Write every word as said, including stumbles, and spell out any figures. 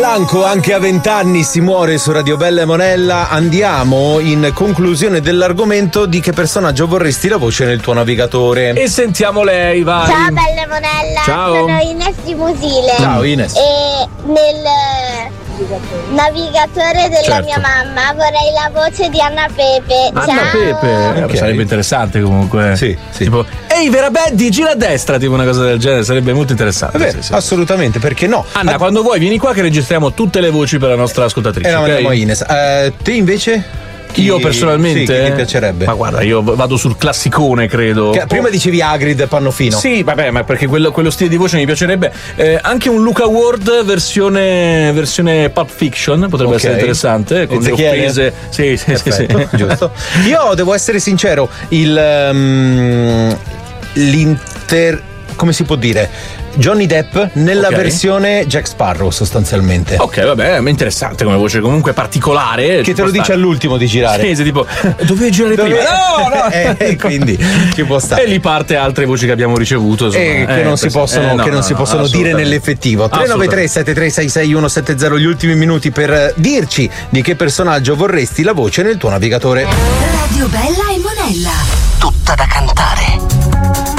Blanco, anche a vent'anni si muore su Radio Bella e Monella. Andiamo in conclusione dell'argomento. Di che personaggio vorresti la voce nel tuo navigatore? E sentiamo lei, vai. Ciao Bella e Monella, Ciao. sono Ines di Musile. Ciao Ines. E nel navigatore della Certo. mia mamma vorrei la voce di Anna Pepe. Anna Ciao. Pepe, eh, Ok. sarebbe interessante comunque. Sì, sì. Tipo, ehi Verabeddi, gira a destra, tipo una cosa del genere, sarebbe molto interessante. Vabbè, sì, sì. assolutamente, perché no? Anna, Ah, quando vuoi vieni qua che registriamo tutte le voci per la nostra ascoltatrice. e la ok? mandiamo a Ines. Eh, te invece? Chi- Io personalmente? Sì, chi ti piacerebbe? Ma guarda, io vado sul classicone, credo. Che- prima dicevi Hagrid e Pannofino. Sì, vabbè, ma perché quello, quello stile di voce mi piacerebbe. Eh, anche un Luca Ward versione, versione Pulp Fiction potrebbe Ok. essere interessante. Con le Ezechiele? offese. Sì, sì, sì, sì. Perfetto, giusto. Io devo essere sincero, il um, l'inter come si può dire? Johnny Depp nella Ok. versione Jack Sparrow sostanzialmente. Ok, vabbè, è interessante come voce, comunque particolare. Che te lo dice all'ultimo di girare. Sì, sì, tipo, dovevi girare Dove- prima. No, no. Eh, eh, quindi ci può stare. E lì parte altre voci che abbiamo ricevuto. insomma. Eh, che Eh, non si questo- possono, eh, no, che non no, si no, possono dire assolutamente. nell'effettivo. tre nove tre sette tre sei sei uno sette zero, gli ultimi minuti per eh, dirci di che personaggio vorresti la voce nel tuo navigatore. Radio Bella e Monella. Tutta da cantare.